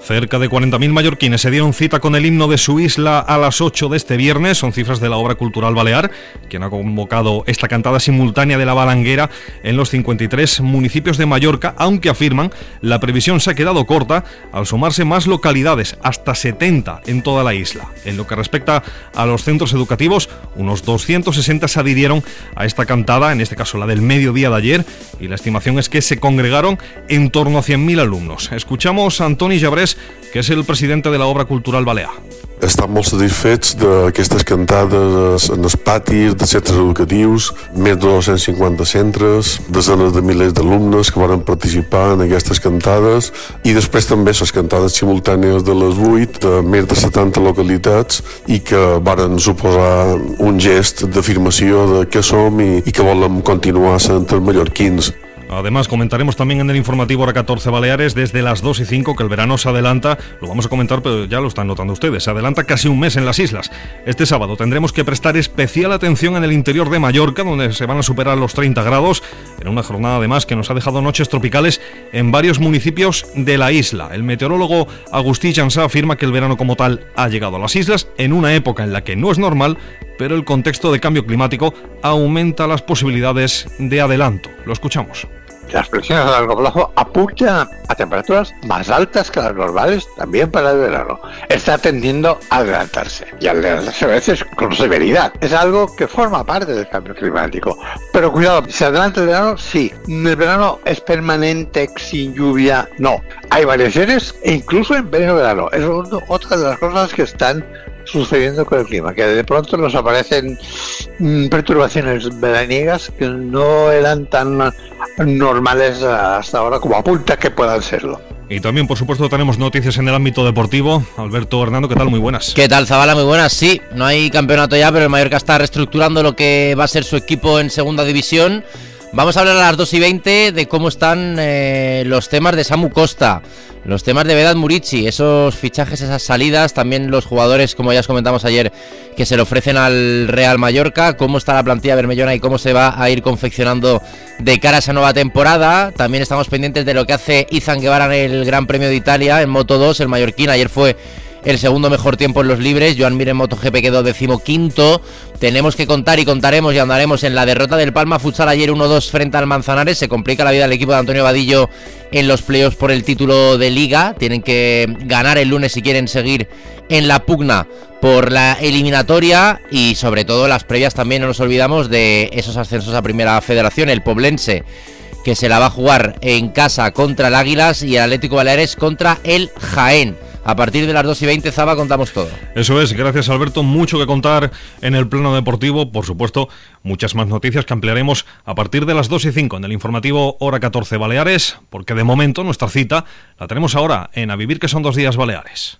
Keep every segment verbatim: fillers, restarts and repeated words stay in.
Cerca de cuarenta mil mallorquines se dieron cita con el himno de su isla a las ocho de este viernes. Son cifras de la Obra Cultural Balear, quien ha convocado esta cantada simultánea de la Balanguera en los cincuenta y tres municipios de Mallorca, aunque afirman la previsión se ha quedado corta al sumarse más localidades, hasta setenta en toda la isla. En lo que respecta a los centros educativos, unos doscientos sesenta se adhirieron a esta cantada, en este caso la del mediodía de ayer, y la estimación es que se congregaron en torno a cien mil alumnos. Escuchamos a Antoni Jabrés, que és el president de la Obra Cultural Balear. Estan molt satisfets d'aquestes cantades en els patis de centres educatius, més de dos-cents cinquanta centres, desenes de milers d'alumnes que van participar en aquestes cantades, i després també les cantades simultànies de les vuit de més de setanta localitats i que varen suposar un gest d'afirmació de què som i, i que volem continuar sent els mallorquins. Además, comentaremos también en el informativo Hora catorce Baleares desde las dos y cinco que el verano se adelanta, lo vamos a comentar, pero ya lo están notando ustedes, se adelanta casi un mes en las islas. Este sábado tendremos que prestar especial atención en el interior de Mallorca, donde se van a superar los treinta grados, en una jornada además que nos ha dejado noches tropicales en varios municipios de la isla. El meteorólogo Agustí Jansá afirma que el verano como tal ha llegado a las islas en una época en la que no es normal, pero el contexto de cambio climático aumenta las posibilidades de adelanto. Lo escuchamos. Las previsiones a largo plazo apuntan a temperaturas más altas que las normales también para el verano. Está tendiendo a adelantarse, y al adelantarse a veces con severidad. Es algo que forma parte del cambio climático. Pero cuidado, ¿se adelanta el verano? Sí. ¿El verano es permanente sin lluvia? No. Hay variaciones e incluso en pleno verano. Es otra de las cosas que están sucediendo con el clima, que de pronto nos aparecen mmm, perturbaciones veraniegas que no eran tan normales hasta ahora como apunta que puedan serlo. Y también, por supuesto, tenemos noticias en el ámbito deportivo. Alberto, Hernando, ¿qué tal? Muy buenas. ¿Qué tal, Zabala? Muy buenas. Sí, no hay campeonato ya, pero el Mallorca está reestructurando lo que va a ser su equipo en segunda división. Vamos a hablar a las dos y veinte de cómo están eh, los temas de Samu Costa, los temas de Vedat Murici, esos fichajes, esas salidas, también los jugadores, como ya os comentamos ayer, que se le ofrecen al Real Mallorca, cómo está la plantilla bermellona y cómo se va a ir confeccionando de cara a esa nueva temporada. También estamos pendientes de lo que hace Izan Guevara en el Gran Premio de Italia, en Moto dos, el mallorquín. Ayer fue el segundo mejor tiempo en los libres. Joan Mir en MotoGP quedó decimoquinto. Tenemos que contar y contaremos y andaremos en la derrota del Palma Futsal ayer uno dos frente al Manzanares. Se complica la vida al equipo de Antonio Vadillo en los playoffs por el título de Liga. Tienen que ganar el lunes si quieren seguir en la pugna por la eliminatoria, y sobre todo las previas también no nos olvidamos de esos ascensos a Primera Federación. El Poblense, que se la va a jugar en casa contra el Águilas, y el Atlético Baleares contra el Jaén. A partir de las dos y veinte, Zaba, contamos todo. Eso es, gracias Alberto, mucho que contar en el plano deportivo, por supuesto, muchas más noticias que ampliaremos a partir de las dos y cinco en el informativo Hora catorce Baleares, porque de momento nuestra cita la tenemos ahora en A Vivir, que son dos días Baleares.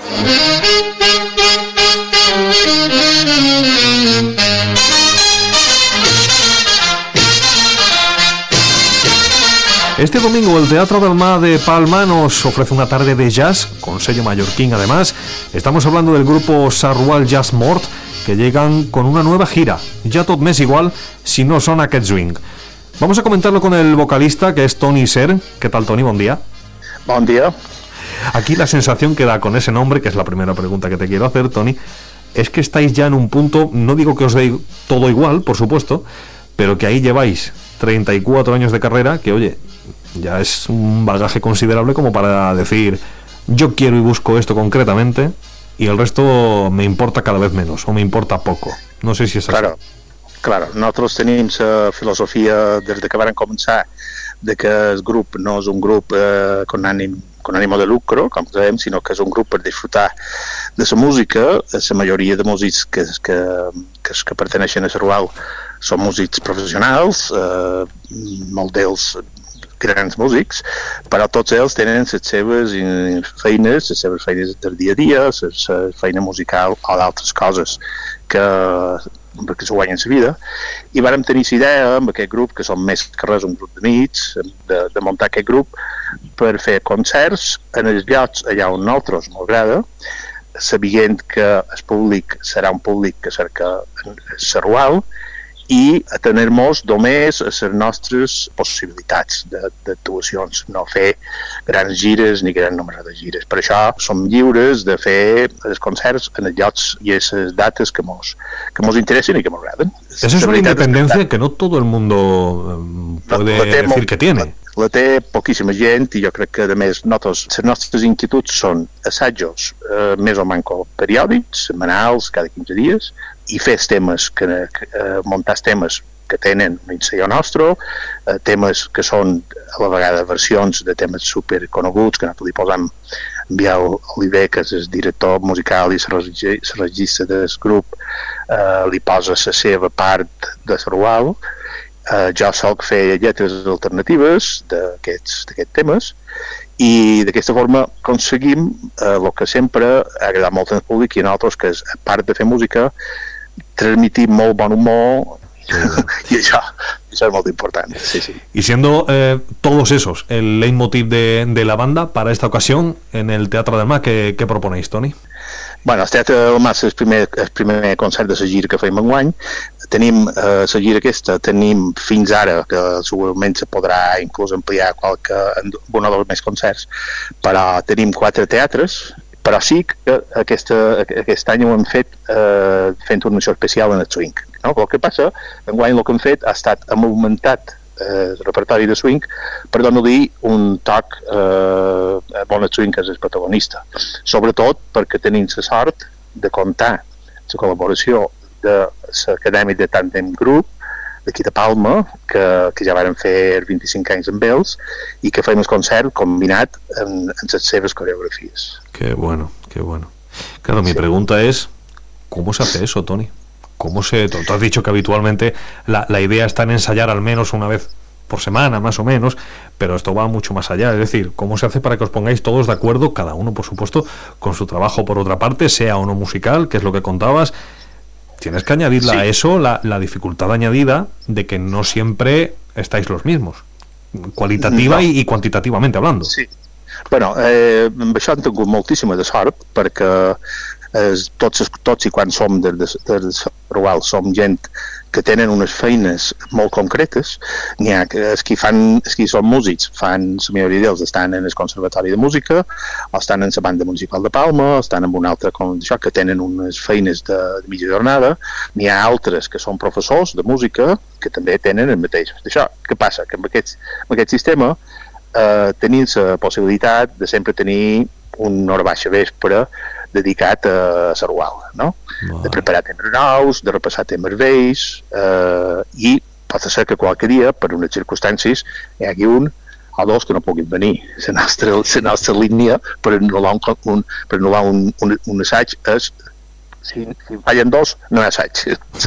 Este domingo el Teatro del Mar de Palma nos ofrece una tarde de jazz, con sello mallorquín además. Estamos hablando del grupo Sarrual Jazz Mort, que llegan con una nueva gira. Ja tot m'és igual si no son aquest swing. Vamos a comentarlo con el vocalista, que es Toni Ser. ¿Qué tal, Toni? Buen día. Buen día. Aquí la sensación que da con ese nombre, que es la primera pregunta que te quiero hacer, Toni, es que estáis ya en un punto, no digo que os dé todo igual, por supuesto, pero que ahí lleváis treinta y cuatro años de carrera, que oye, ya es un bagaje considerable como para decir, yo quiero y busco esto concretamente y el resto me importa cada vez menos o me importa poco. No sé si es así. Claro, claro. Nosaltres tenim la filosofia des de que varen començar de que el grup no és un grup eh, con, ànim, con ànimo de lucro, com dèiem, sinó que és un grup per disfrutar de la música. La majoria de músics que, que, que, que perteneixen a Sarrual són músics professionals, eh, molts d'ells grans músics, però tots ells tenen les seves feines, les seves feines del dia a dia, la feina musical o d'altres coses que, que s'ho guanyen la vida, i vàrem tenir la idea amb aquest grup, que som més que res un grup d'amics, de, de muntar aquest grup per fer concerts en els llocs allà on nosaltres m'agrada, sabent que el públic serà un públic que cerca Sarrual, i atener-nos només a les nostres possibilitats d'actuacions, no fer grans gires ni gran nombre de gires. Per això som lliures de fer els concerts en els llocs i les dates que mos, que mos interessen i que mos agraden. Esa es una independencia que no todo el mundo puede la, la té, decir que tiene. La, la té poquíssima gent i jo crec que, a més, nosaltres, les nostres inquietuds són assajos eh, més o manco periòdics, setmanals, cada quinze dies, i fer temes, que, que, eh, muntar temes que tenen un ensaio nostre, eh, temes que són a la vegada versions de temes superconeguts, que nosaltres li posam enviar l'Oliver, que és el director musical i el regista del grup, eh, li posa la seva part de Sarual. Eh, jo soc fer lletres alternatives d'aquests temes i d'aquesta forma aconseguim eh, el que sempre ha agradat molt al públic i a nosaltres, que és, a part de fer música, transmitir molt bon humor y eso, eso es muy importante. Sí, sí. Y siendo eh, todos esos el leitmotiv de, de la banda para esta ocasión en el Teatre del Mar, ¿qué, qué proponéis, Toni? Bueno, el Teatre del Mar és el primer, el primer concert de la gira que fem enguany. Tenim eh, la gira aquesta, tenim fins ara, que segurament se podrà inclús ampliar qualque, un o dos més concerts, però tenim quatre teatres, però sí que aquesta, aquest any ho hem fet eh, fent una missió especial en el swing. No? El que passa, enguany el que hem fet ha estat, hem augmentat eh, el repertori de swing per donar-li un toc eh, bon el swing que és el protagonista. Sobretot perquè tenim la sort de comptar la col·laboració de l'Acadèmia de Tandem Group d'aquí de Palma, que, que ja varen fer vint-i-cinc anys amb ells i que fem el concert combinat en, en les seves coreografies. Qué bueno, qué bueno. Claro, mi sí. pregunta es, ¿cómo se hace eso, Toni? ¿Cómo se...? Tú has dicho que habitualmente la, la idea está en ensayar al menos una vez por semana, más o menos, pero esto va mucho más allá. Es decir, ¿cómo se hace para que os pongáis todos de acuerdo, cada uno, por supuesto, con su trabajo por otra parte, sea o no musical, que es lo que contabas? Tienes que añadirle sí. a eso la, la dificultad añadida de que no siempre estáis los mismos, qualitativa no. y, y cuantitativamente hablando. Sí. Bueno, eh, amb això hem tingut moltíssima de sort, perquè eh, tots, tots i quan som del de, de, de Rual som gent que tenen unes feines molt concretes. N'hi ha els que, fan, els que són músics, fan la majoria d'ells estan en el Conservatori de Música, o estan en la Banda Municipal de Palma, o estan en un altre com això, que tenen unes feines de, de mitja jornada. N'hi ha altres que són professors de música que també tenen el mateix. Això, què passa? Que amb aquest, amb aquest sistema eh, tenim la possibilitat de sempre tenir una hora baixa vespre dedicat a Sarual, no? Wow. De preparar temes nous, de repassar temes vells, eh, i pot ser que qualque dia, per unes circumstàncies, hi hagi un o dos que no puguin venir. La nostra, la nostra línia per anul·lar un, un, per anul·lar un, un, un assaig és, si, si fallen dos, no hi ha assaig.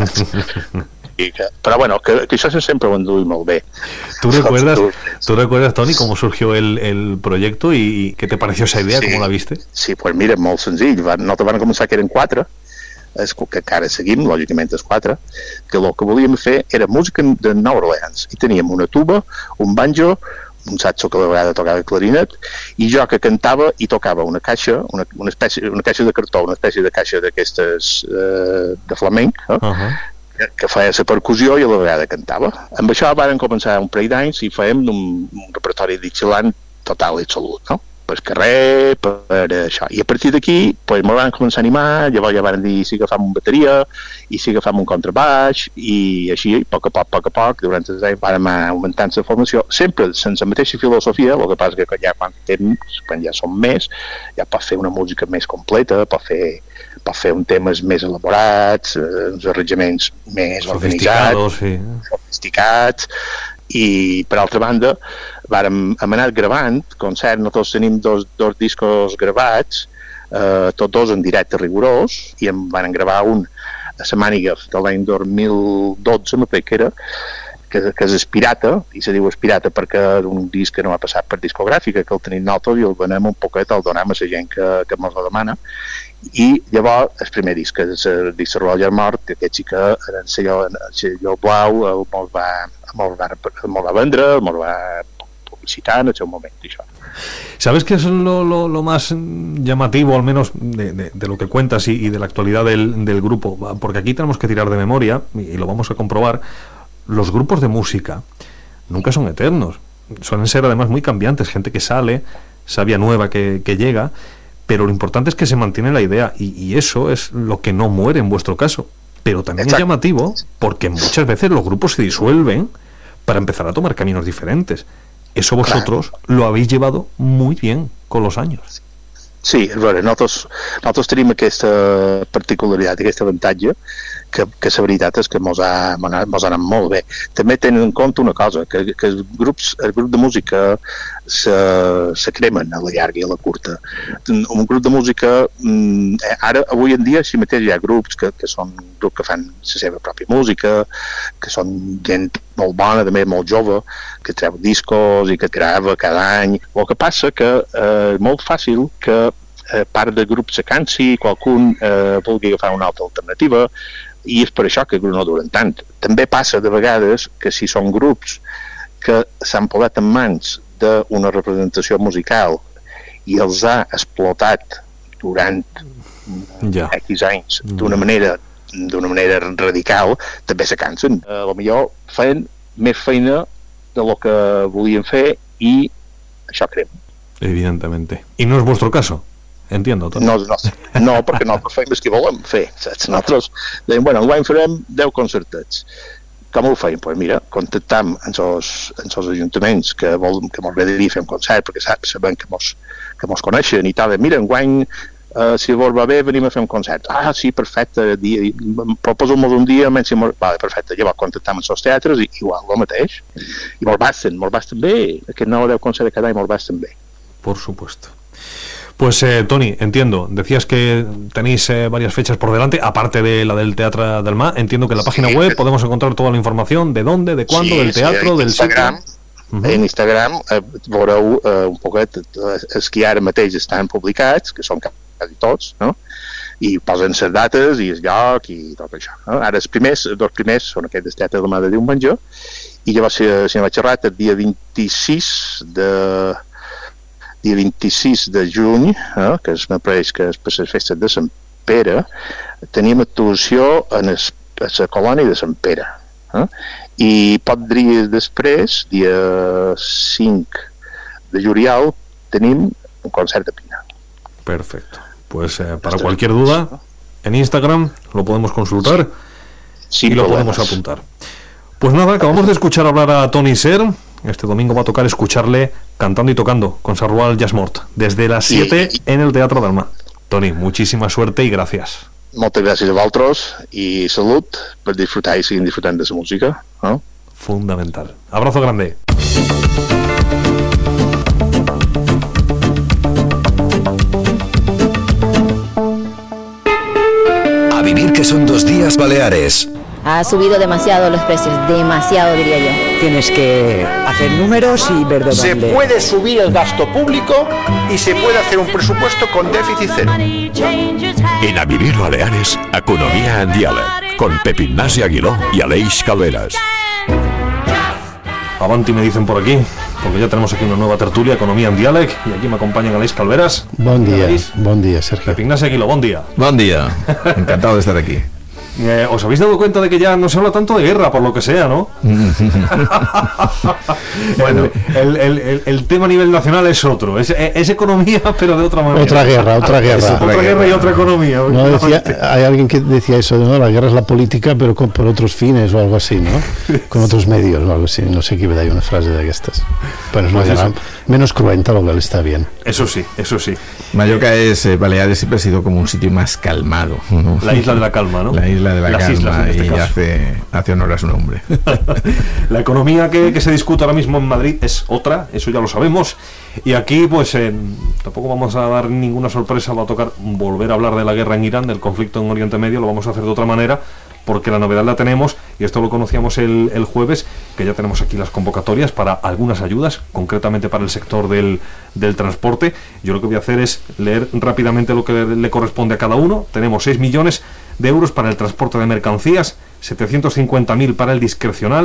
Y que, pero bueno, que, que eso siempre lo anduve muy bien. ¿Tú recuerdas, ¿Tú recuerdas, Toni, cómo surgió el, el proyecto y qué te pareció esa idea? Sí, ¿cómo la viste? Sí, pues mira, molt senzill. Nosaltres vam començar que eren quatre, és que encara seguim, lògicament, els quatre, que el que volíem fer era música de Nova Orleans. I teníem una tuba, un banjo, un saxo que a vegada tocava clarinet, i jo que cantava i tocava una caixa, una, una, espècie, una caixa de cartó, una espècie de caixa d'aquestes eh, de flamenc, eh? Uh-huh. que feia la percussió i a la vegada cantava. Amb això varen començar un parell d'anys i fèiem un, un repertori d'Ixelant total i absolut, no? Per carrer, per això. I a partir d'aquí, pues, me van començar a animar, llavors ja van dir si agafam una bateria i si agafam un contrabaix, i així, a poc a poc, a poc a poc, durant els anys vam augmentant la formació, sempre sense la mateixa filosofia. El que passa que ja quan temps, quan ja som més, ja pot fer una música més completa, pot fer pot fer uns temes més elaborats, eh, uns arranjaments més organitzats, sí. sofisticats, i per altra banda vàrem, hem anat gravant concert. Nosaltres tenim dos, dos discos gravats, eh, tots dos en directe rigorós, i em van gravar un a la Màniga de l'any dos mil dotze, me crec que era, que, que és Espirata, i se diu Espirata perquè és un disc que no ha passat per discogràfica, que el tenim nosaltres i el venem un poquet, el donem a la gent que, que ens la demana. I llavors el primer disc, que és el disc de Roger Mort, que aquest sí que en el sello, el sello blau el mos va, mos va, mos va vendre, mos va publicitat en el seu moment, això. ¿Sabes qué es lo, lo, lo más llamativo, al menos de, de, de lo que cuentas y, y de la actualidad del, del grupo? Porque aquí tenemos que tirar de memoria, y, y lo vamos a comprobar. Los grupos de música nunca son eternos. Suelen ser además muy cambiantes, gente que sale, savia nueva que, que llega, pero lo importante es que se mantiene la idea, y, y eso es lo que no muere en vuestro caso. Pero también Exacto. es llamativo porque muchas veces los grupos se disuelven para empezar a tomar caminos diferentes. Eso vosotros claro. lo habéis llevado muy bien con los años. Sí, és vera, nosaltres, nosaltres tenim aquesta particularitat, aquest avantatge, que, que la veritat és que mos ha, mos ha anat molt bé. També tenen en compte una cosa, que, que els grups, el grup de música se, se cremen a la llarga i a la curta. Un grup de música, ara, avui en dia, així mateix hi ha grups que, que són grups que fan la seva pròpia música, que són gent molt bona, també molt jove, que treu discos i que grava cada any. El que passa que és eh, molt fàcil que eh, part del grup se cansi, qualcun eh, vulgui agafar una altra alternativa, i és per això que no duren tant. També passa de vegades que si són grups que s'han posat en mans d'una representació musical i els ha explotat durant ja. X anys d'una manera d'una manera radical, també se cansen. A lo millor feien més feina de lo que volien fer i això crem. Evidentemente. ¿Y no es vuestro caso? Entiendo, Toni. No, no, no, perquè nosaltres fem el que volem fer, saps? Nosaltres dèiem, bueno, enguany farem deu concertats. Com ho feim? Pues mira, contactam amb els ajuntaments que volen que mos agradaria fer un concert, perquè sabem que mos, que mos coneixen i tal. Mira, enguany, uh, si vos va bé, venim a fer un concert. Ah, sí, perfecte, proposo-mos un dia, menys si mos... Vale, perfecte, llavors contactam amb els teatres i igual, el mateix. I mos basten, mos basten bé, aquest nou deu concert cada any mos basten bé. Por supuesto. Pues eh, Toni, entiendo, decías que tenéis eh, varias fechas por delante, aparte de la del Teatre del Mar. Entiendo que en la página sí, web podemos encontrar toda la información de dónde, de cuándo, sí, del teatro, sí, del Instagram, sitio. Uh-huh. En Instagram eh, veureu eh, un poquet els que ara mateix estan publicats, que són quasi tots, no? I posen les dates i el lloc i tot això. No? Ara els primers, els dos primers són aquests del Teatre del Mar de diumenge, i llavors si, si no vaig errat el dia vint-i-sis de... dia vint-i-sis de juny, eh, que es m'apareix que és per les festes de Sant Pere, teníem actuació en es, a la colònia de Sant Pere. Eh? I poc dies després, dia cinc de juliol, tenim un concert de Pina. Perfecto. Pues eh, para Esto cualquier duda, en Instagram lo podemos consultar y lo podemos apuntar. Pues nada, acabamos de escuchar hablar a Toni Ser. Este domingo va a tocar escucharle cantando y tocando con Sarrual Jazz Mort desde las siete sí. en el Teatro del Mar. Toni, muchísima suerte y gracias. Moltes gràcies a vosaltres i salut per disfrutar i seguir disfrutant de la música. ¿No? Fundamental. Abrazo grande. A vivir que son dos días Baleares. Ha subido demasiado los precios, demasiado diría yo. Tienes que hacer números y ver de Se dónde. puede subir el gasto público y se puede hacer un presupuesto con déficit cero. En A Vivir Baleares, Economía en Diàleg, con Pepe Ignasi Aguiló y Aleix Calveras. Avanti me dicen por aquí, porque ya tenemos aquí una nueva tertulia, Economía en Diàleg, y aquí me acompañan Aleix Calveras. Buen día, buen día, Sergio. Pepe Ignasi Aguiló, buen día. Buen día, encantado de estar aquí. Eh, ¿Os habéis dado cuenta de que ya no se habla tanto de guerra, por lo que sea, no? Bueno, el, el, el, el tema a nivel nacional es otro, es, es economía, pero de otra manera. Otra guerra, otra guerra. Es otra, otra guerra, guerra y otra economía. No, decía, hay alguien que decía eso, ¿no? La guerra es la política, pero con, por otros fines o algo así, ¿no? Con otros medios o algo así, no sé qué hay una frase de estas. Bueno, es una pues guerra menos cruenta, lo cual está bien. Eso sí, eso sí. Mallorca es, eh, Baleares siempre ha sido como un sitio más calmado, ¿no? La isla de la calma, ¿no? La isla de la Las calma islas, en este y caso. hace, hace honor a su nombre. La economía que, que se discute ahora mismo en Madrid es otra, eso ya lo sabemos. Y aquí pues eh, tampoco vamos a dar ninguna sorpresa, va a tocar volver a hablar de la guerra en Irán, del conflicto en Oriente Medio, lo vamos a hacer de otra manera, porque la novedad la tenemos, y esto lo conocíamos el, el jueves, que ya tenemos aquí las convocatorias para algunas ayudas, concretamente para el sector del, del transporte. Yo lo que voy a hacer es leer rápidamente lo que le, le corresponde a cada uno. Tenemos seis millones de euros para el transporte de mercancías, setecientos cincuenta mil para el discrecional,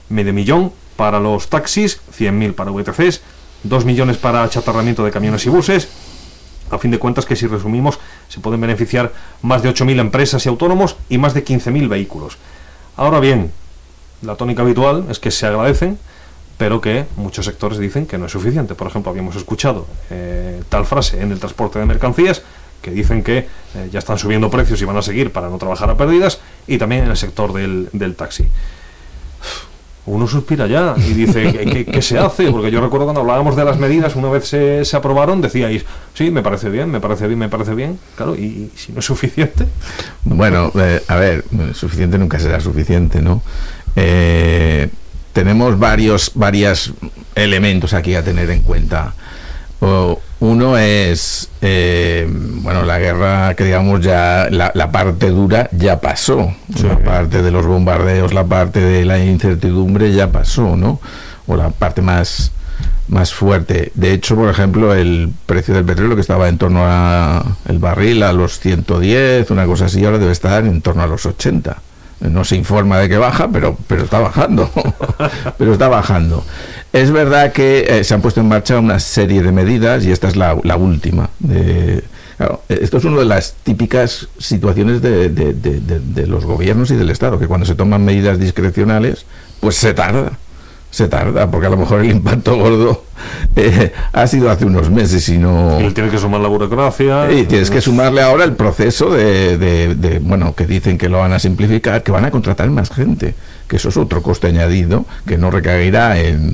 medio millón para los taxis, cien mil para V T Cs, dos millones para achatarramiento de camiones y buses. A fin de cuentas, que si resumimos, se pueden beneficiar más de ocho mil empresas y autónomos y más de quince mil vehículos. Ahora bien, la tónica habitual es que se agradecen, pero que muchos sectores dicen que no es suficiente. Por ejemplo, habíamos escuchado eh, tal frase en el transporte de mercancías, que dicen que eh, ya están subiendo precios y van a seguir para no trabajar a pérdidas, y también en el sector del, del taxi. Uno suspira ya y dice, ¿qué, qué, qué se hace? Porque yo recuerdo cuando hablábamos de las medidas, una vez se, se aprobaron, decíais, sí, me parece bien, me parece bien, me parece bien. Claro, y, y si no es suficiente. Bueno, eh, a ver, suficiente nunca será suficiente, ¿no? Eh, tenemos varios, varios elementos aquí a tener en cuenta. O, uno es, eh, bueno, la guerra, que digamos ya, la, la parte dura ya pasó, sí. La parte de los bombardeos, la parte de la incertidumbre ya pasó, ¿no? O la parte más, más fuerte. De hecho, por ejemplo, el precio del petróleo, que estaba en torno a el barril a los ciento diez, una cosa así, ahora debe estar en torno a los ochenta. No se informa de que baja, pero, pero está bajando. pero está bajando. Es verdad que eh, se han puesto en marcha una serie de medidas y esta es la, la última. De, claro, esto es una de las típicas situaciones de, de, de, de, de los gobiernos y del Estado, que cuando se toman medidas discrecionales, pues se tarda. Se tarda, porque a lo mejor el impacto gordo eh, ha sido hace unos meses y no... Y tiene que sumar la burocracia. Y tienes que sumarle ahora el proceso de, de, de, bueno, que dicen que lo van a simplificar, que van a contratar más gente, que eso es otro coste añadido, que no recaerá en...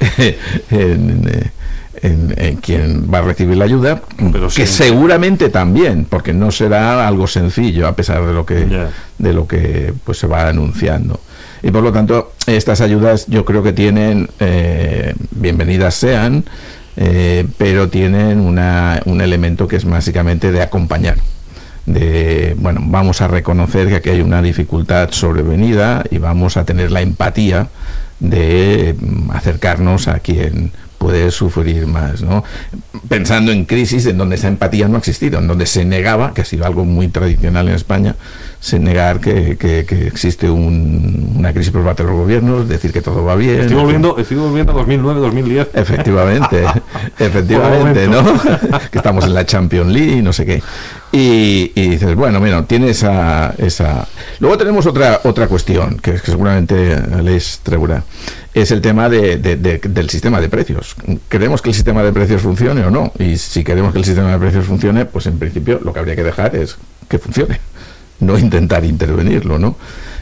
en En, en quien va a recibir la ayuda, pero que sí, seguramente también, porque no será algo sencillo a pesar de lo que yeah. de lo que pues se va anunciando, y por lo tanto estas ayudas yo creo que tienen eh, bienvenidas sean, eh, pero tienen una, un elemento que es básicamente de acompañar, de bueno, vamos a reconocer que aquí hay una dificultad sobrevenida y vamos a tener la empatía de acercarnos a quien puede sufrir más, ¿no? Pensando en crisis en donde esa empatía no ha existido, en donde se negaba, que ha sido algo muy tradicional en España, se negar que, que, que existe un, una crisis por parte de los gobiernos, decir que todo va bien. Estoy volviendo, estoy volviendo a dos mil nueve, dos mil diez. Efectivamente, efectivamente, ¿no? Que estamos en la Champions League, no sé qué. Y, y dices, bueno, mira, tiene esa, esa... Luego tenemos otra otra cuestión, que, que seguramente Aleix traurà, es el tema de, de, de, del sistema de precios. ¿Queremos que el sistema de precios funcione o no? Y si queremos que el sistema de precios funcione, pues en principio lo que habría que dejar es que funcione, no intentar intervenirlo, ¿no?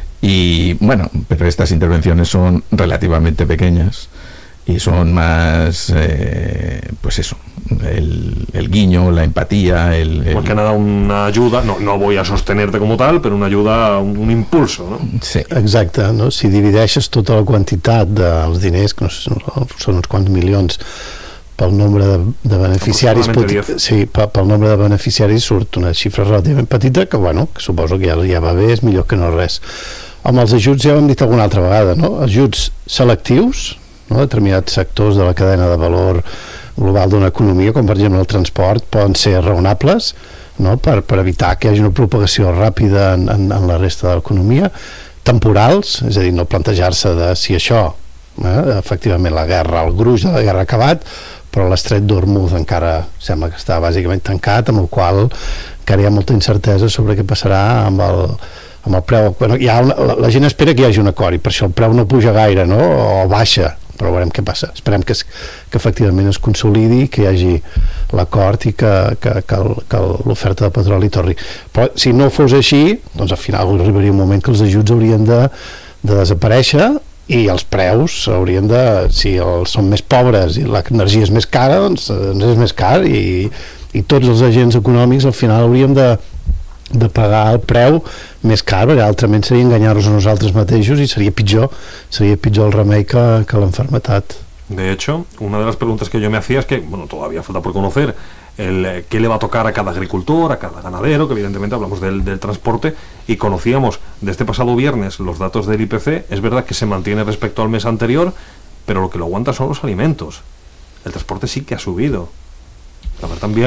Y bueno, pero estas intervenciones son relativamente pequeñas y son más, eh, pues eso, el, el guiño, la empatía, el, el... Más que nada una ayuda, no, no voy a sostenerte como tal, però una ajuda, un, un impulso, no? Sí. Exacte, no? Si divideixes tota la quantitat dels diners, que no sé, són uns quants milions, pel nombre de, de beneficiaris, pot, sí, pel nombre de beneficiaris surt una xifra relativament petita, que bueno, que suposo que ja, ja va bé, és millor que no res. Amb els ajuts ja ho hem dit alguna altra vegada, no? Ajuts selectius, no? Determinats sectors de la cadena de valor global d'una economia, com per exemple el transport, poden ser raonables, no? per, per evitar que hi hagi una propagació ràpida en, en, en la resta de l'economia, temporals, és a dir, no plantejar-se de si això, eh, efectivament la guerra, el gruix de la guerra ha acabat, però l'estret d'Hormuz encara sembla que està bàsicament tancat, amb el qual encara hi ha molta incertesa sobre què passarà amb el, amb el preu. Bueno, hi ha una, la, la gent espera que hi hagi un acord i per això el preu no puja gaire, no? O baixa, però veurem què passa. Esperem que, es, que efectivament es consolidi, que hi hagi l'acord i que, que, que, el, que l'oferta de petroli torni. Però si no fos així, doncs al final arribaria un moment que els ajuts haurien de, de desaparèixer i els preus haurien de, si els són més pobres i l'energia és més cara, doncs, doncs és més car i, i tots els agents econòmics al final hauríem de de pagar el preu més car, perquè altrament seria enganyar-nos a nosaltres mateixos i seria pitjor, sería pitjor el remei que, que la enfermedad. De hecho, una de las preguntas que yo me hacía es que, bueno, todavía falta por conocer el eh, qué le va a tocar a cada agricultor, a cada ganadero, que evidentemente hablamos del, del transporte, y conocíamos de este pasado viernes los datos del I P C. Es verdad que se mantiene respecto al mes anterior, pero lo que lo aguanta son los alimentos. El transporte sí que ha subido. A ver, también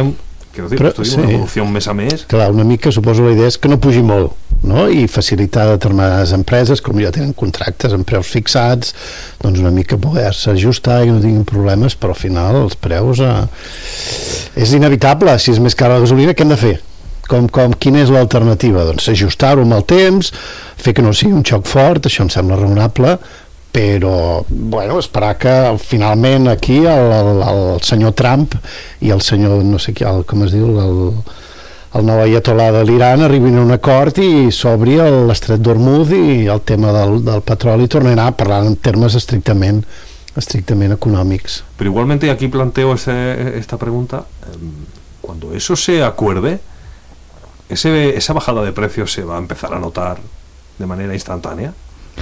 quiero decir, esto es una evolució mes a mes. Clar, una mica, suposo la idea és que no pugi molt, no? I facilitar a determinades empreses, com ja tenen contractes amb preus fixats, doncs una mica poder-se ajustar i no tinguin problemes, però al final els preus eh, és inevitable. Si és més cara la gasolina, què hem de fer? Com, com, quina és l'alternativa? Doncs ajustar-ho amb el temps, fer que no sigui un xoc fort, això em sembla raonable, però, bueno, esperar que finalment aquí el, el, el senyor Trump i el senyor, no sé qui, el, com es diu, el, el nou ayatollah de l'Iran arribin a un acord i s'obri l'estret d'Hormuz i el tema del, del petroli tornarà a parlar en termes estrictament estrictament econòmics. Pero igualmente aquí planteo ese, esta pregunta, cuando eso se acuerde, ese, esa bajada de precios se va a empezar a notar de manera instantánea.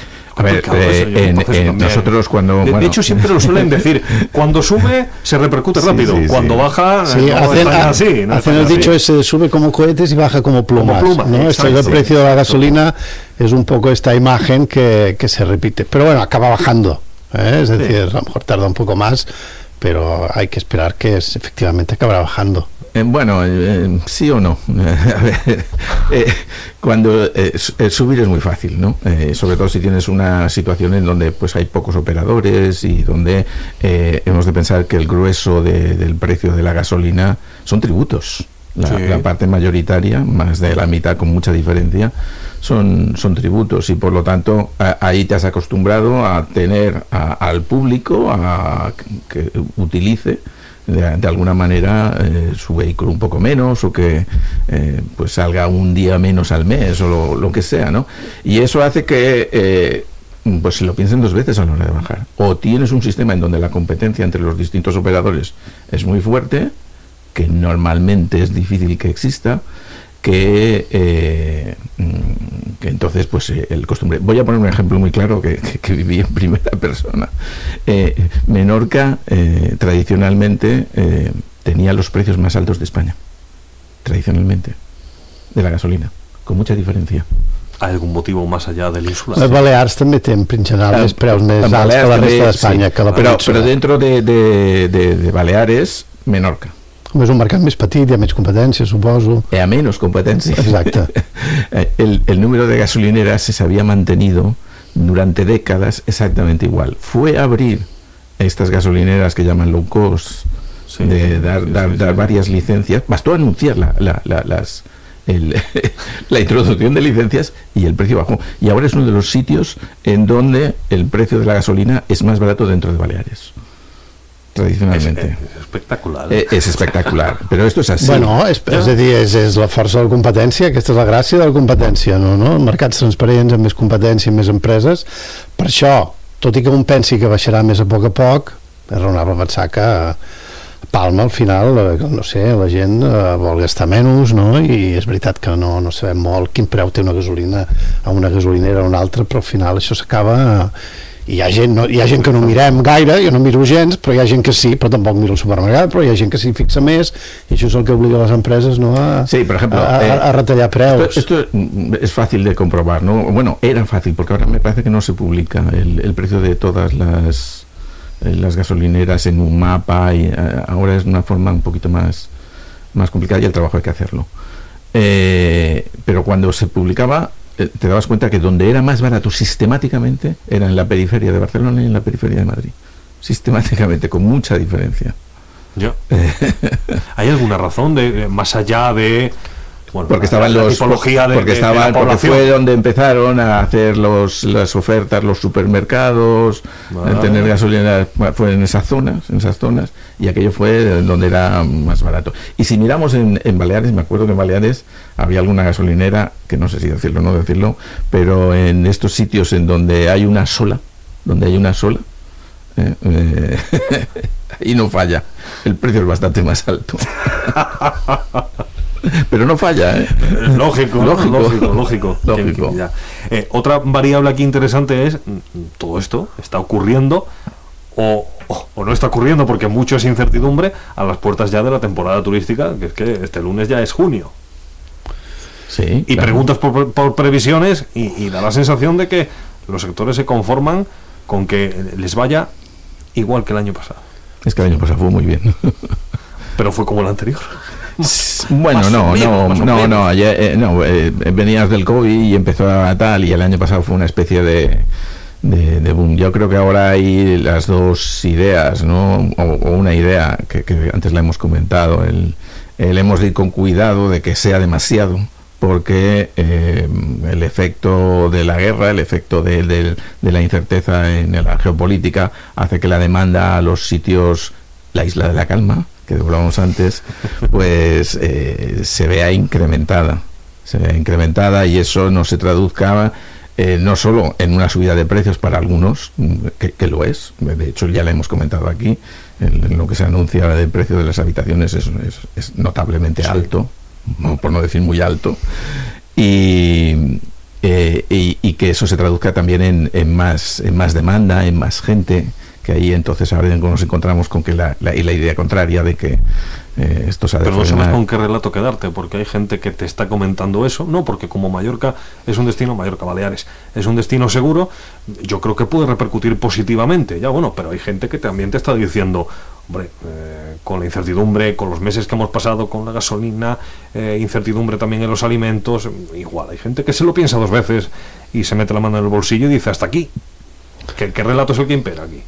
A ver, eh, en, en nosotros cuando... De, bueno. de hecho siempre lo suelen decir, cuando sube se repercute rápido, sí, sí, cuando sí. baja sí, no hacen, es así. No hacen el dicho ese, sube como cohetes y baja como plumas, como pluma, ¿no? Esto es el precio de la gasolina, es un poco esta imagen que, que se repite, pero bueno, acaba bajando, ¿eh? Es decir, sí. a lo mejor tarda un poco más, pero hay que esperar que es, efectivamente acabará bajando. Eh, bueno, eh, sí o no. A ver, eh, cuando eh, subir es muy fácil, ¿no? Eh, sobre todo si tienes una situación en donde pues hay pocos operadores y donde eh, hemos de pensar que el grueso de, del precio de la gasolina son tributos. La, sí. la parte mayoritaria, más de la mitad con mucha diferencia, son, son tributos y por lo tanto a, ahí te has acostumbrado a tener a, al público a que, que utilice De, de alguna manera eh, su vehículo un poco menos o que eh, pues salga un día menos al mes o lo, lo que sea, ¿no? Y eso hace que eh, pues se lo piensen dos veces a la hora de bajar. O tienes un sistema en donde la competencia entre los distintos operadores es muy fuerte, que normalmente es difícil que exista, que, eh, que entonces pues eh, el costumbre. Voy a poner un ejemplo muy claro que, que, que viví en primera persona. eh, Menorca eh, tradicionalmente eh, tenía los precios más altos de España, tradicionalmente, de la gasolina, con mucha diferencia. ¿Hay algún motivo más allá del insular? Les Balears també té en general més preus més alts que la resta d'Espanya, sí, que la però, però dentro de, de, de, de Baleares, Menorca. És un mercat més petit, hi ha més competència, suposo. Hi ha menos competencia. Exacto. el, el número de gasolineras se había mantenido durante décadas exactamente igual. Fue abrir estas gasolineras que llaman low cost, sí, de dar, sí, dar, sí, dar sí. varias licencias. Bastó anunciar la, la, la, las, el, la introducción de licencias y el precio bajó. Y ahora es uno de los sitios en donde el precio de la gasolina es más barato dentro de Baleares. Tradicionalmente. És, és espectacular. Eh, és espectacular, però esto és així. Bueno, és, és a dir, és, és la força de la competència, aquesta és la gràcia de la competència, no? no? Mercats transparents, amb més competència, amb més empreses. Per això, tot i que un pensi que baixarà més a poc a poc, és raonable pensar que Palma, al final, no sé, la gent vol gastar menys, no? I és veritat que no, no sabem molt quin preu té una gasolina a una gasolinera o una altra, però al final això s'acaba... I hi ha gent, no, hi ha gent que no mirem gaire, jo no miro gens, però hi ha gent que sí, però tampoc miro el supermercat, però hi ha gent que s'hi fixa més, i això és el que obliga a les empreses, ¿no? a, sí, por ejemplo, a, a, a retallar preus. Esto, esto es fácil de comprobar, ¿no? Bueno, era fácil, porque ahora me parece que no se publica el, el precio de todas las, las gasolineras en un mapa, y uh, ahora es una forma un poquito más, más complicada y el trabajo hay que hacerlo. Eh, pero cuando se publicaba, te dabas cuenta que donde era más barato sistemáticamente era en la periferia de Barcelona y en la periferia de Madrid, sistemáticamente, con mucha diferencia. ¿Yo? ¿Hay alguna razón de más allá de bueno, porque estaban la, la los tipología de, porque de, estaban de la porque fue donde empezaron a hacer los las ofertas los supermercados, vale. El tener gasolina fue en esas zonas, en esas zonas y aquello fue donde era más barato. Y si miramos en, en Baleares, me acuerdo que en Baleares había alguna gasolinera, que no sé si decirlo o no decirlo, pero en estos sitios en donde hay una sola, donde hay una sola, eh, eh, ahí no falla, el precio es bastante más alto. Pero no falla, ¿eh? Lógico, lógico, lógico, lógico. lógico. Ya. Eh, otra variable aquí interesante es todo esto está ocurriendo o, o, o no está ocurriendo porque mucho es incertidumbre a las puertas ya de la temporada turística, que es que este lunes ya es junio. Sí. Y claro. Preguntas por, por previsiones y, y da la sensación de que los sectores se conforman con que les vaya igual que el año pasado. Es que el año pasado fue muy bien. Pero fue como el anterior. Bueno, más no, sombrío, no, más no, sombrío. no, ya, eh, no eh, venías del COVID y empezó a tal, y el año pasado fue una especie de, de, de boom. Yo creo que ahora hay las dos ideas, ¿no? O, o una idea que, que antes la hemos comentado, el, el hemos de ir con cuidado de que sea demasiado, porque eh, el efecto de la guerra, el efecto de, de, de la incerteza en la geopolítica hace que la demanda a los sitios, la isla de la calma, que hablábamos antes, pues eh, se vea incrementada, se vea incrementada y eso no se traduzca eh, no solo en una subida de precios para algunos, que, que lo es, de hecho ya lo hemos comentado aquí, el, lo que se anuncia del precio de las habitaciones es, es, es notablemente sí. alto, por no decir muy alto, y, eh, y, y que eso se traduzca también en, en, más, en más demanda, en más gente, que ahí entonces ahora nos encontramos con que la, la, y la idea contraria de que eh, esto se ha de Pero no frenar. sabes con qué relato quedarte, porque hay gente que te está comentando eso, no, porque como Mallorca es un destino, Mallorca, Baleares, es un destino seguro, yo creo que puede repercutir positivamente, ya bueno, pero hay gente que también te está diciendo, hombre, eh, con la incertidumbre, con los meses que hemos pasado, con la gasolina, eh, incertidumbre también en los alimentos, igual, hay gente que se lo piensa dos veces y se mete la mano en el bolsillo y dice, hasta aquí. ¿Qué, qué relato es el que impera aquí?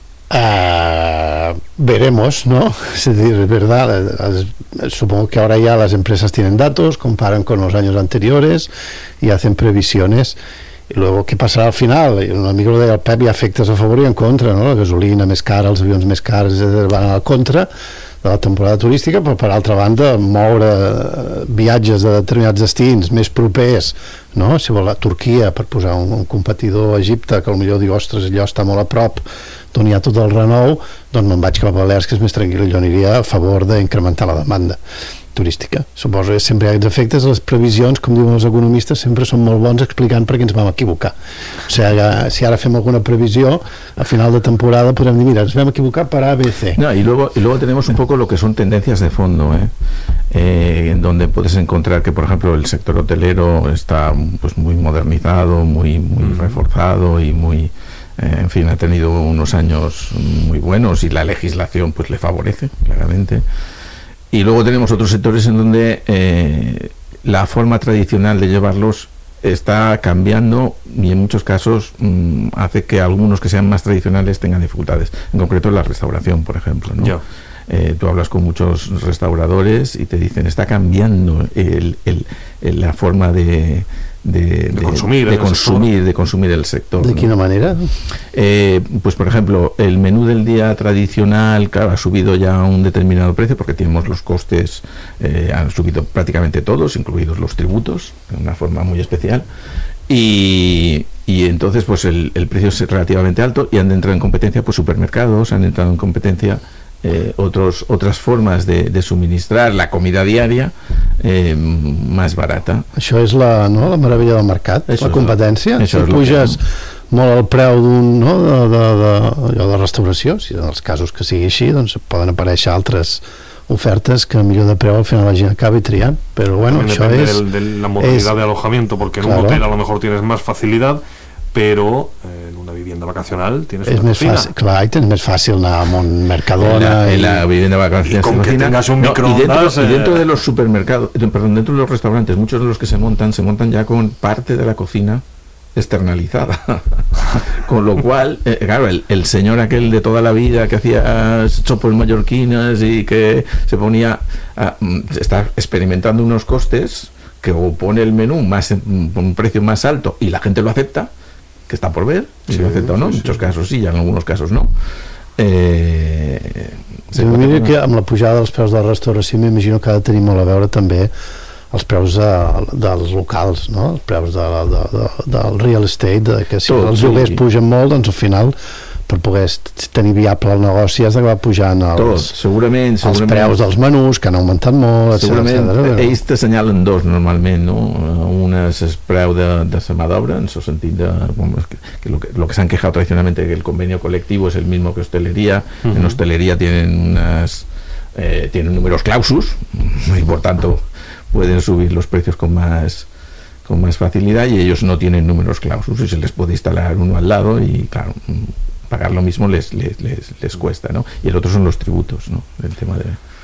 Uh, veremos, ¿no? Es decir, es verdad, las, supongo que ahora ya las empresas tienen datos, comparan con los años anteriores y hacen previsiones. Y luego, ¿qué pasarà al final? Un amigo lo deia el Pep, hi ha efectes a favor i en contra, no? La gasolina més cara, els avions més cars, etcètera, van a la contra de la temporada turística, però per altra banda moure viatges de determinats destins més propers, no? Si vol a Turquia, per posar un, un competidor a Egipte, que potser diu, ostres, allò està molt a prop d'on hi ha tot el renou, doncs me'n vaig cap a Balears, que és més tranquil, jo aniria a favor d'incrementar la demanda turística. Suposo que sempre hi ha aquests efectes, les previsions, com diuen els economistes, sempre són molt bons explicant per què ens vam equivocar. O sigui, si ara fem alguna previsió, a final de temporada podrem dir, mira, ens vam equivocar per A, B, C. No, y luego, y luego tenemos un poco lo que son tendencias de fondo, ¿eh? Eh, en donde puedes encontrar que, por ejemplo, el sector hotelero está pues muy modernizado, muy, muy mm. reforzado y muy... Eh, en fin, ha tenido unos años muy buenos y la legislación pues le favorece, claramente. Y luego tenemos otros sectores en donde eh, la forma tradicional de llevarlos está cambiando y en muchos casos mmm, hace que algunos que sean más tradicionales tengan dificultades. En concreto la restauración, por ejemplo, ¿no? Yeah. Eh, tú hablas con muchos restauradores y te dicen, está cambiando el, el, el, la forma de... De, de, de consumir, de consumir, de consumir el sector. ¿De ¿no? qué manera? Eh, pues por ejemplo, el menú del día tradicional, claro, ha subido ya a un determinado precio porque tenemos los costes, eh, han subido prácticamente todos, incluidos los tributos, de una forma muy especial. Y, y entonces pues el, el precio es relativamente alto y han entrado en competencia pues supermercados, han entrado en competencia Eh, otros, otras formas de, de suministrar la comida diària eh, més barata. Això és la, no, la meravella del mercat, això la competència. La, si puges que... molt el preu d'un, no, de, de, de, allò de restauració, si en els casos que sigui així, doncs poden aparèixer altres ofertes que millor de preu al final la gent acabi triant, però bueno, también això depende és... de la modalidad es, de alojamiento, porque en claro. un hotel a lo mejor tienes más facilidad, pero eh, en una vivienda vacacional tienes és una més cocina. fàcil, clar, i tens més fàcil anar a un Mercadona en la, i... en la vivienda vacacional y con que tengas un no, microondas y, dentro, eh... y dentro de los supermercados, perdón, dentro de los restaurantes, muchos de los que se montan se montan ya con parte de la cocina externalizada con lo cual, eh, claro, el, el señor aquel de toda la vida que hacía chopos mallorquinas y que se ponía a, está experimentando unos costes que o pone el menú más con un precio más alto y la gente lo acepta, que está por ver si sí, lo acepta o no, sí, en muchos sí. casos sí, y en algunos casos no. Eh, sí, mira que amb la pujada dels preus de la restauració m'imagino que ha de tenir molt a veure també els preus de, dels locals, no? Els preus de, de, de, del real estate, de que si Tot, els lloguers sí. pugen molt, doncs al final per poder tenir viable el negoci has d'acabar pujant els, Tot, segurament, els segurament, preus dels menús que han augmentat molt, segurament, etcètera. Ells t'assenyalen dos normalment, no? Una és el preu de, de la mà d'obra, en el sentit de bueno, que, que lo que, lo que se han quejado tradicionalmente que el convenio colectivo es el mismo que hostelería. Uh-huh. En hostelería tienen unas eh, tienen números clausus y por tanto pueden subir los precios con más con más facilidad, y ellos no tienen números clausus y se les puede instalar uno al lado y claro, pagar lo mismo les les, les, les cuesta, ¿no? Y el otro son los tributos, ¿no? El tema de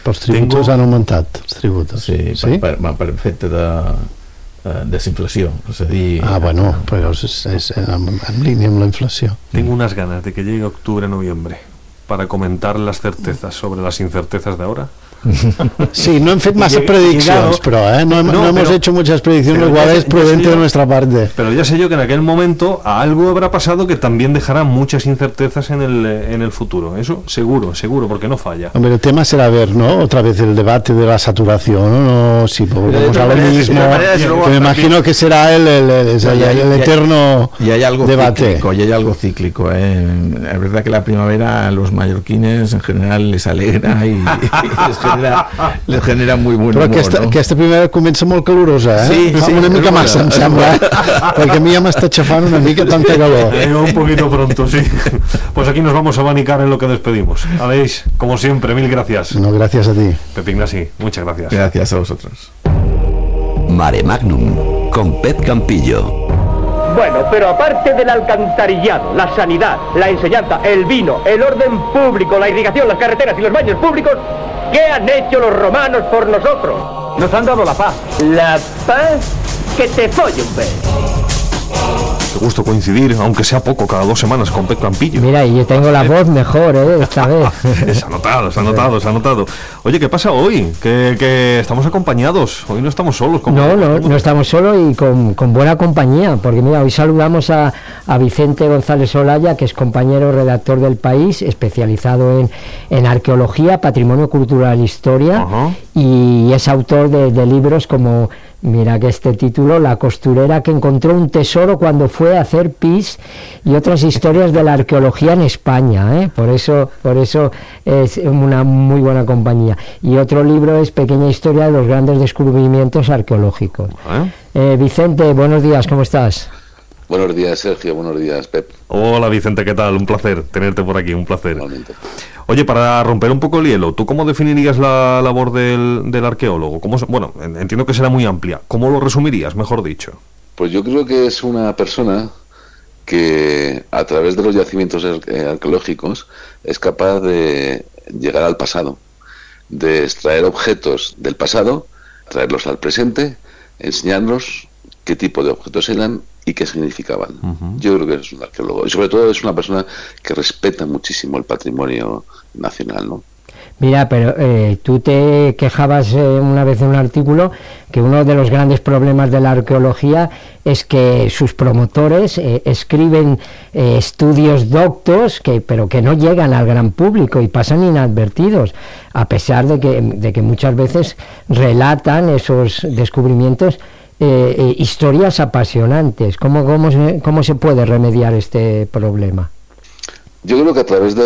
Però els tributs Tengo... han augmentat, els tributs. Sí, sí? Per, per, per efecte de desinflació, és a dir... Ah, bueno, però és, és en, en línia amb la inflació. Tengo unas ganas de que llegue octubre, noviembre, para comentar las certezas sobre las incertezas de ahora. Sí, no hem fet massa prediccions, però eh? no, no, no hemos pero, hecho muchas predicciones, lo cual es prudente yo, de nuestra parte. Pero ya sé yo que en aquel momento algo habrá pasado que también dejará muchas incertezas en el, en el futuro. Eso seguro, seguro, porque no falla. Hombre, el tema será ver, ¿no? Otra vez el debate de la saturación, ¿no? no si volvemos a lo mismo, que me imagino que será el, el, el, el, el, el eterno y hay algo debate. Cíclico, y hay algo cíclico, ¿eh? Es verdad que la primavera a los mallorquines en general les alegra y, y les genera, les genera muy buen però humor, aquesta, no? aquesta primavera comença molt calorosa, eh? Sí, sí, una mica massa, em sembla, eh? Perquè a mi ja m'està xafant una mica tanta calor. Eh, un poquito pronto, sí. Pues aquí nos vamos a abanicar en lo que despedimos. Aleix, como siempre, mil gracias. No, gracias a ti. Pepe Ignasi, muchas gracias. Gracias a vosotros. Mare Magnum, con Pep Campillo. Bueno, pero aparte del alcantarillado, la sanidad, la enseñanza, el vino, el orden público, la irrigación, las carreteras y los baños públicos, ¿qué han hecho los romanos por nosotros? Nos han dado la paz. La paz que te folle un pez. Qué gusto coincidir, aunque sea poco, cada dos semanas con Pep Campillo. Mira, y yo tengo la voz mejor, ¿eh? Esta vez. Se ha notado, se ha notado, se ha notado. Oye, ¿qué pasa hoy? Que, que estamos acompañados, hoy no estamos solos. Como no, no, no estamos solos y con, con buena compañía, porque mira, hoy saludamos a, a Vicente González Olaya, que es compañero redactor del País, especializado en, en arqueología, patrimonio cultural e historia, uh-huh. y es autor de, de libros como... Mira que este título, La costurera que encontró un tesoro cuando fue a hacer pis, y otras historias de la arqueología en España, ¿eh? Por eso, por eso es una muy buena compañía. Y otro libro es Pequeña historia de los grandes descubrimientos arqueológicos. ¿Eh? Eh, Vicente, buenos días, ¿cómo estás? Buenos días, Sergio, buenos días, Pep. Hola, Vicente, ¿qué tal? Un placer tenerte por aquí, un placer. Igualmente. Oye, para romper un poco el hielo, ¿tú cómo definirías la labor del, del arqueólogo? ¿Cómo, bueno, entiendo que será muy amplia. ¿Cómo lo resumirías, mejor dicho? Pues yo creo que es una persona que a través de los yacimientos arqueológicos es capaz de llegar al pasado, de extraer objetos del pasado, traerlos al presente, enseñarnos qué tipo de objetos eran y qué significaban. Uh-huh. Yo creo que es un arqueólogo y sobre todo es una persona que respeta muchísimo el patrimonio nacional, ¿no? Mira, pero eh, tú te quejabas eh, una vez en un artículo que uno de los grandes problemas de la arqueología es que sus promotores eh, escriben eh, estudios doctos, que, pero que no llegan al gran público y pasan inadvertidos, a pesar de que, de que muchas veces relatan esos descubrimientos Eh, eh, historias apasionantes. ¿Cómo, cómo, se, ¿Cómo se puede remediar este problema? Yo creo que a través de